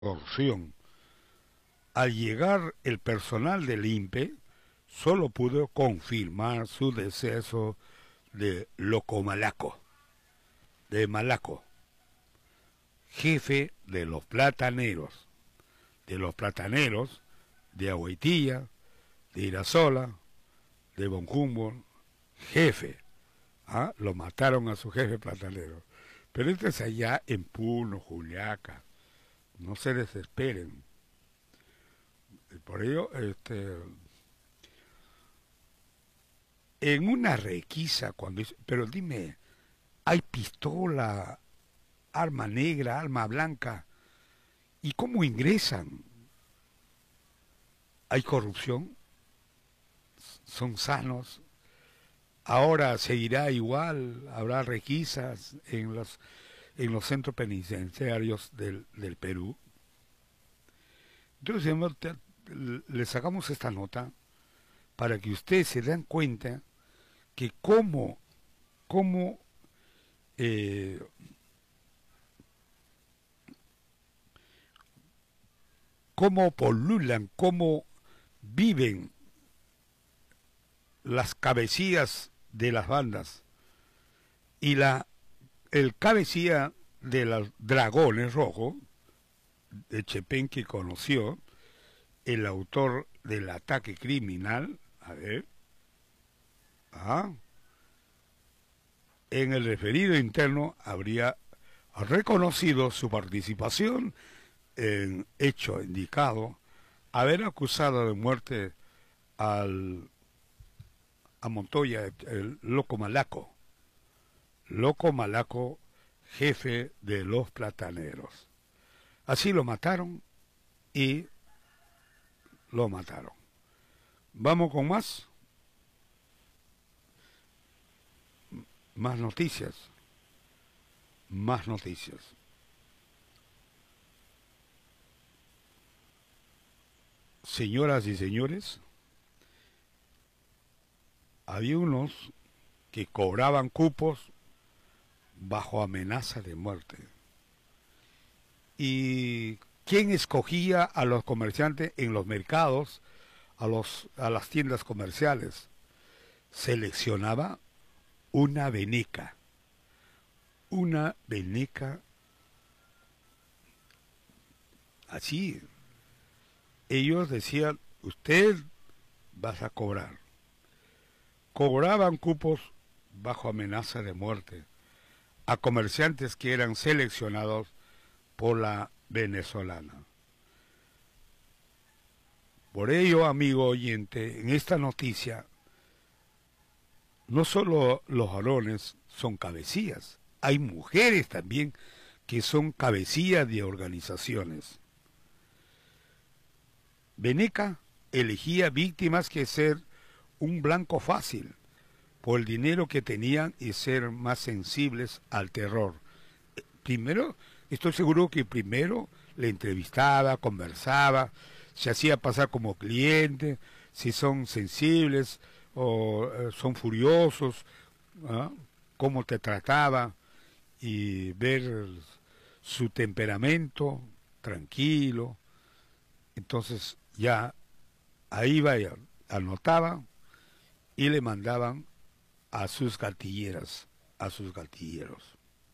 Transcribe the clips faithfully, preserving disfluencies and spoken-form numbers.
extorsión. Al llegar el personal del I N P E, solo pudo confirmar su deceso de Locomalaco, de Malaco, jefe de los plataneros, de los plataneros de Agüitilla, de Irasola, de Bonjumbo, jefe. ¿Ah? Lo mataron a su jefe platanero. Pero este es allá en Puno, Juliaca. No se desesperen. Por ello, este, en una requisa, cuando dice, pero dime, hay pistola, arma negra, arma blanca, ¿y cómo ingresan? ¿Hay corrupción? ¿Son sanos? Ahora seguirá igual, habrá requisas en los, en los centros penitenciarios del, del Perú. Entonces, le sacamos esta nota para que ustedes se den cuenta que cómo, cómo eh, cómo polulan, cómo viven las cabecillas de las bandas y la el cabecilla de los Dragones Rojos de Chepén, que conoció el autor del ataque criminal, a ver, ah, en el referido interno habría reconocido su participación en hecho indicado, haber acusado de muerte al a Montoya, el Loco Malaco, Loco Malaco, jefe de los plataneros. Así lo mataron y lo mataron. Vamos con más. Más noticias. Más noticias. Señoras y señores, había unos que cobraban cupos bajo amenaza de muerte. ¿Y quién escogía a los comerciantes en los mercados, a, los, a las tiendas comerciales? Seleccionaba una veneca. Una veneca así. Ellos decían, usted vas a cobrar. Cobraban cupos bajo amenaza de muerte a comerciantes que eran seleccionados por la venezolana. Por ello, amigo oyente, en esta noticia, no solo los varones son cabecillas, hay mujeres también que son cabecillas de organizaciones. Veneca elegía víctimas que ser un blanco fácil por el dinero que tenían y ser más sensibles al terror. Primero, estoy seguro que primero le entrevistaba, conversaba, se hacía pasar como cliente, si son sensibles o eh, son furiosos, ¿ah? Cómo te trataba y ver su temperamento tranquilo. Entonces ya ahí vaya, anotaba y le mandaban a sus gatilleras, a sus gatilleros.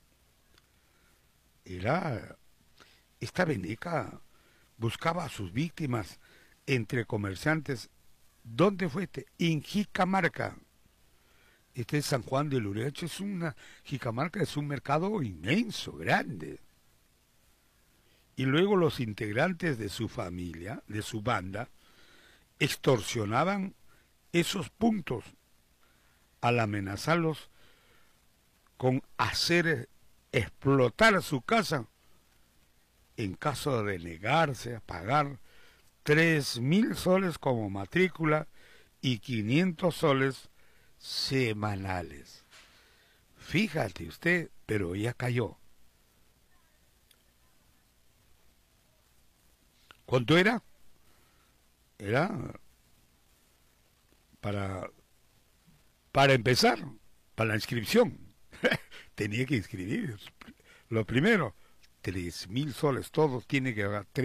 Era, esta veneca buscaba a sus víctimas entre comerciantes. ¿Dónde fue este? En Jicamarca. Este es San Juan del Uriacho, es una, Jicamarca es un mercado inmenso, grande. Y luego los integrantes de su familia, de su banda, extorsionaban esos puntos al amenazarlos con hacer explotar su casa en caso de negarse a pagar tres mil soles como matrícula y quinientos soles semanales. Fíjate usted, pero ya cayó. ¿Cuánto era? Era para para empezar, para la inscripción. Tenía que inscribir. Lo primero, tres mil soles, todos tienen que pagar